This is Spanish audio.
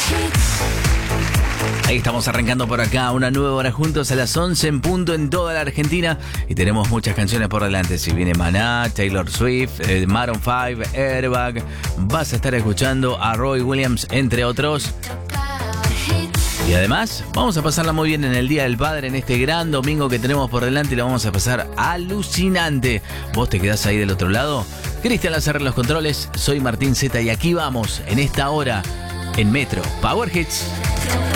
Ahí estamos arrancando por acá una nueva hora juntos a las 11 en punto en toda la Argentina y tenemos muchas canciones por delante. Si viene Maná, Taylor Swift, Maroon 5, Airbag, vas a estar escuchando a Roy Williams, entre otros. Y además vamos a pasarla muy bien en el Día del Padre, en este gran domingo que tenemos por delante, y la vamos a pasar alucinante. ¿Vos te quedás ahí del otro lado? Cristian Lazar en los controles, soy Martín Zeta y aquí vamos en esta hora en Metro Power Hits.